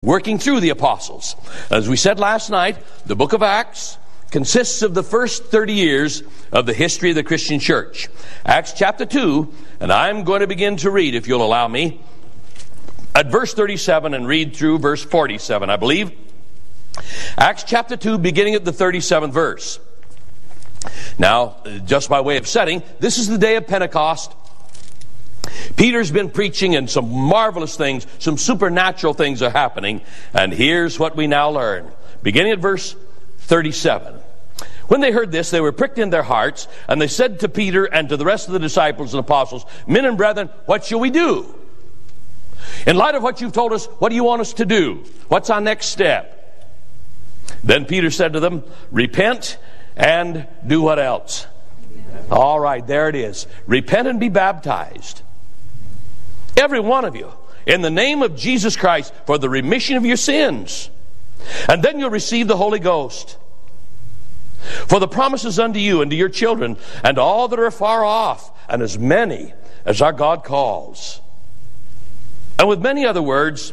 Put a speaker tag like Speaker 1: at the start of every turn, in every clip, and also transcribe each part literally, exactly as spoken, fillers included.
Speaker 1: working through the apostles. As we said last night, the book of Acts consists of the first thirty years of the history of the Christian church. Acts chapter two, and I'm going to begin to read, if you'll allow me, at verse thirty-seven and read through verse forty-seven, I believe. Acts chapter two, beginning at the thirty-seventh verse. Now, just by way of setting, this is the day of Pentecost. Peter's been preaching, and some marvelous things, some supernatural things are happening. And here's what we now learn. Beginning at verse thirty-seven. When they heard this, they were pricked in their hearts, and they said to Peter and to the rest of the disciples and apostles, "Men and brethren, what shall we do? In light of what you've told us, what do you want us to do? What's our next step?" Then Peter said to them, "Repent and do what else?" All right, there it is. Repent and be baptized, every one of you, in the name of Jesus Christ, for the remission of your sins. And then you'll receive the Holy Ghost. For the promises unto you and to your children, and to all that are far off, and as many as our God calls. And with many other words,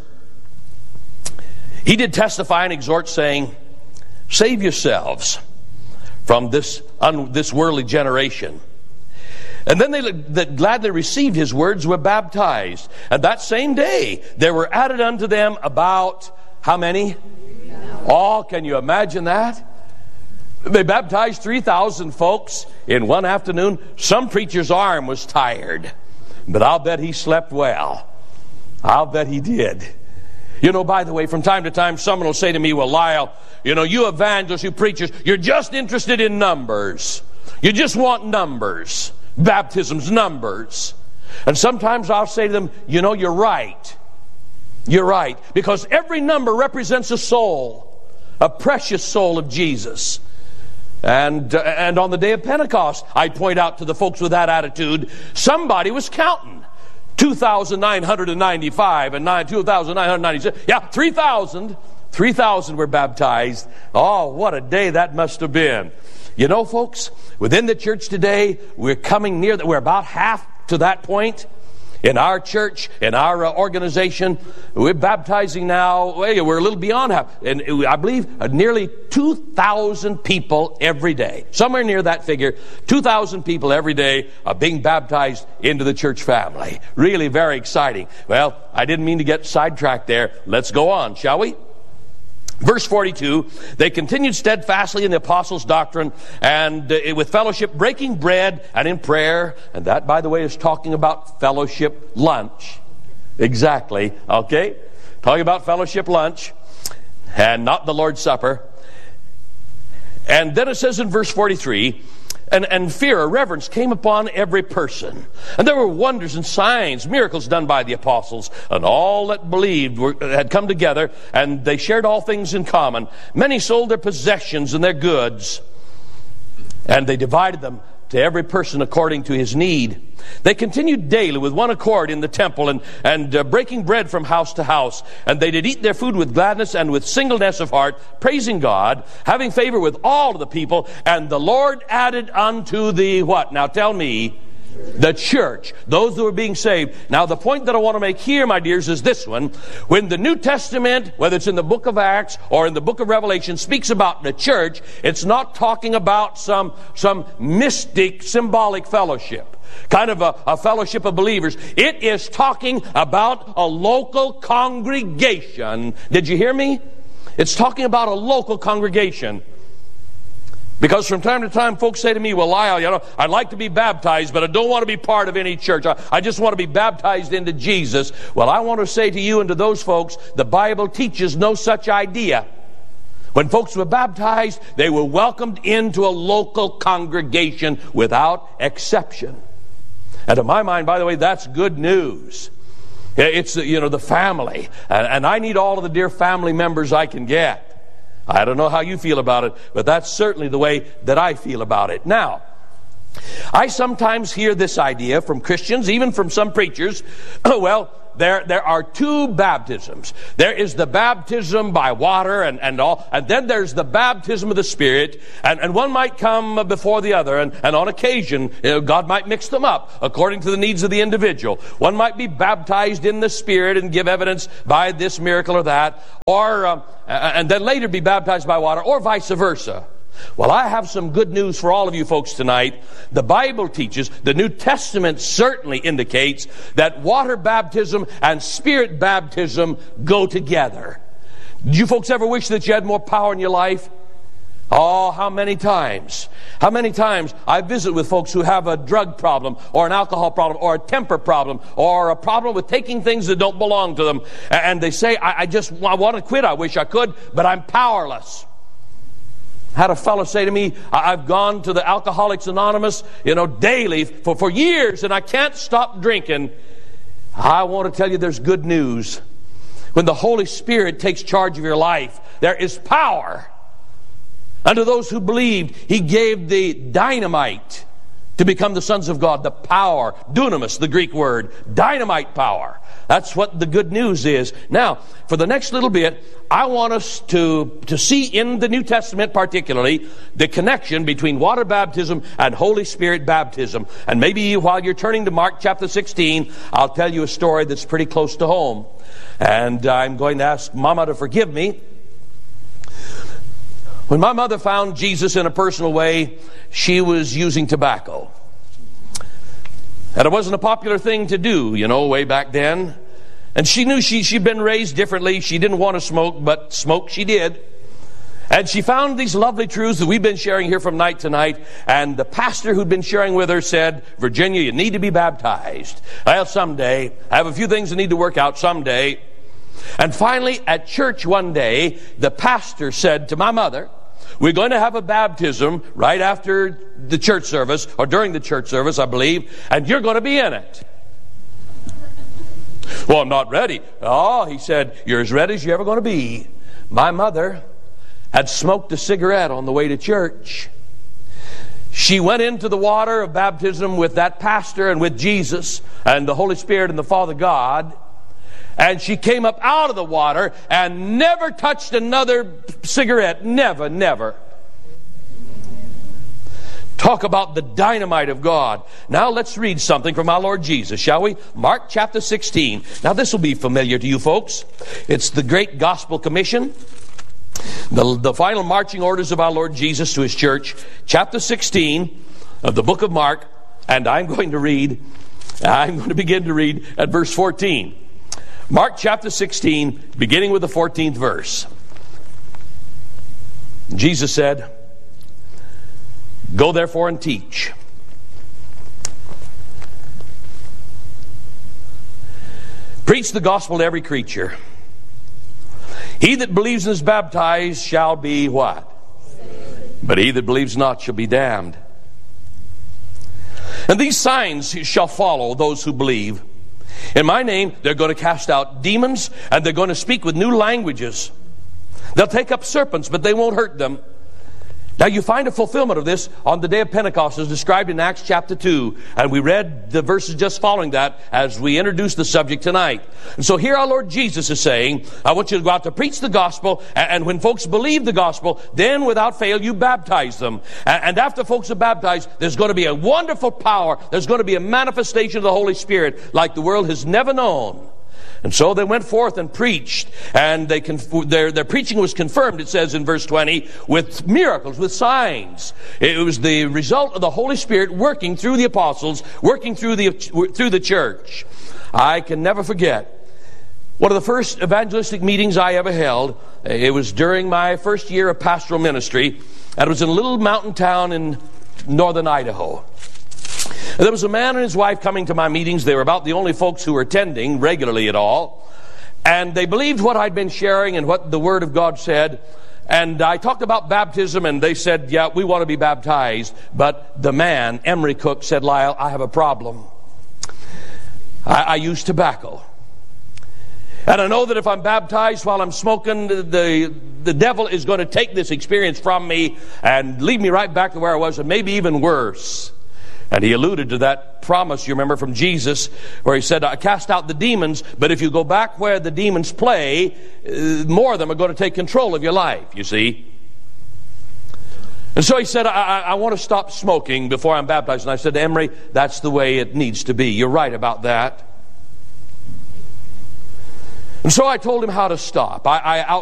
Speaker 1: he did testify and exhort, saying, "Save yourselves from this, un, this worldly generation." And then they that gladly received his words were baptized. And that same day there were added unto them about, how many? Oh, can you imagine that? They baptized three thousand folks in one afternoon. Some preacher's arm was tired, but I'll bet he slept well. I'll bet he did. You know, by the way, from time to time, someone will say to me, "Well, Lyle, you know, you evangelists, you preachers, you're just interested in numbers. You just want numbers. Baptisms, numbers." And sometimes I'll say to them, "You know, you're right. You're right. Because every number represents a soul, a precious soul of Jesus." And, uh, and on the day of Pentecost, I point out to the folks with that attitude, somebody was counting. two thousand nine hundred ninety-five and two thousand nine hundred ninety-six. Yeah, three thousand. three thousand were baptized. Oh, what a day that must have been. You know, folks, within the church today, we're coming near that. We're about half to that point. In our church, in our uh, organization, we're baptizing now. We're a little beyond half. And I believe uh, nearly two thousand people every day. Somewhere near that figure, two thousand people every day are being baptized into the church family. Really very exciting. Well, I didn't mean to get sidetracked there. Let's go on, shall we? Verse forty-two, they continued steadfastly in the apostles' doctrine and uh, with fellowship, breaking bread and in prayer. And that, by the way, is talking about fellowship lunch. Exactly, okay? Talking about fellowship lunch and not the Lord's Supper. And then it says in verse forty-three, And, and fear or reverence came upon every person. And there were wonders and signs, miracles done by the apostles. And all that believed were, had come together, and they shared all things in common. Many sold their possessions and their goods, and they divided them to every person according to his need. They continued daily with one accord in the temple, and, and uh, breaking bread from house to house. And they did eat their food with gladness and with singleness of heart, praising God, having favor with all of the people. And the Lord added unto the what? Now tell me. The church, those that were being saved. Now the point that I want to make here, my dears, is this one. When the New Testament, whether it's in the book of Acts or in the book of Revelation, speaks about the church, it's not talking about some, some mystic, symbolic fellowship. Kind of a, a fellowship of believers. It is talking about a local congregation. Did you hear me? It's talking about a local congregation. Because from time to time, folks say to me, "Well, Lyle, you know, I'd like to be baptized, but I don't want to be part of any church. I, I just want to be baptized into Jesus." Well, I want to say to you and to those folks, the Bible teaches no such idea. When folks were baptized, they were welcomed into a local congregation without exception. And to my mind, by the way, that's good news. It's, you know, the family. And, and I need all of the dear family members I can get. I don't know how you feel about it, but that's certainly the way that I feel about it. Now, I sometimes hear this idea from Christians, even from some preachers. Oh, well, there, there are two baptisms. There is the baptism by water and, and all, and then there's the baptism of the Spirit, and, and one might come before the other, and, and on occasion, you know, God might mix them up according to the needs of the individual. One might be baptized in the Spirit and give evidence by this miracle or that, or uh, and then later be baptized by water, or vice versa. Well, I have some good news for all of you folks tonight. The Bible teaches, the New Testament certainly indicates that water baptism and Spirit baptism go together. Did you folks ever wish that you had more power in your life? Oh, how many times? How many times I visit with folks who have a drug problem, or an alcohol problem, or a temper problem, or a problem with taking things that don't belong to them. And they say, I, I just I want to quit. I wish I could, but I'm powerless. Had a fellow say to me, I've gone to the Alcoholics Anonymous, you know, daily for, for years, and I can't stop drinking. I want to tell you there's good news. When the Holy Spirit takes charge of your life, there is power. Unto those who believed, He gave the dynamite to become the sons of God. The power, dunamis, the Greek word, dynamite power. That's what the good news is. Now, for the next little bit, I want us to, to see in the New Testament particularly the connection between water baptism and Holy Spirit baptism. And maybe while you're turning to Mark chapter sixteen, I'll tell you a story that's pretty close to home. And I'm going to ask Mama to forgive me. When my mother found Jesus in a personal way, she was using tobacco. And it wasn't a popular thing to do, you know, way back then. And she knew she, she'd been raised differently. She didn't want to smoke, but smoke she did. And she found these lovely truths that we've been sharing here from night to night. And the pastor who'd been sharing with her said, Virginia, you need to be baptized. Well, someday. I have a few things that need to work out someday. And finally, at church one day, the pastor said to my mother, we're going to have a baptism right after the church service, or during the church service, I believe, and you're going to be in it. Well, I'm not ready. Oh, he said, you're as ready as you're ever going to be. My mother had smoked a cigarette on the way to church. She went into the water of baptism with that pastor and with Jesus and the Holy Spirit and the Father God. And she came up out of the water and never touched another cigarette. Never, never. Talk about the dynamite of God. Now let's read something from our Lord Jesus, shall we? Mark chapter sixteen. Now this will be familiar to you folks. It's the great gospel commission. The, the final marching orders of our Lord Jesus to His church. Chapter sixteen of the book of Mark. And I'm going to read, I'm going to begin to read at verse fourteen. Mark chapter sixteen, beginning with the fourteenth verse. Jesus said, go therefore and teach. Preach the gospel to every creature. He that believes and is baptized shall be what? Saved. But he that believes not shall be damned. And these signs shall follow those who believe. In my name, they're going to cast out demons, and they're going to speak with new languages. They'll take up serpents, but they won't hurt them. Now you find a fulfillment of this on the day of Pentecost as described in Acts chapter two. And we read the verses just following that as we introduce the subject tonight. And so here our Lord Jesus is saying, I want you to go out to preach the gospel. And when folks believe the gospel, then without fail you baptize them. And after folks are baptized, there's going to be a wonderful power. There's going to be a manifestation of the Holy Spirit like the world has never known. And so they went forth and preached, and they conf- their, their preaching was confirmed, it says in verse twenty, with miracles, with signs. It was the result of the Holy Spirit working through the apostles, working through the, through the church. I can never forget one of the first evangelistic meetings I ever held. It was during my first year of pastoral ministry, and it was in a little mountain town in northern Idaho. There was a man and his wife coming to my meetings. They were about the only folks who were attending regularly at all. And they believed what I'd been sharing and what the Word of God said. And I talked about baptism, and they said, yeah, we want to be baptized. But the man, Emery Cook, said, Lyle, I have a problem. I, I use tobacco. And I know that if I'm baptized while I'm smoking, the, the devil is going to take this experience from me and lead me right back to where I was, and maybe even worse. And he alluded to that promise, you remember, from Jesus, where he said, I cast out the demons, but if you go back where the demons play, uh, more of them are going to take control of your life, you see. And so he said, I, I, I want to stop smoking before I'm baptized. And I said, Emery, that's the way it needs to be. You're right about that. And so I told him how to stop. I, I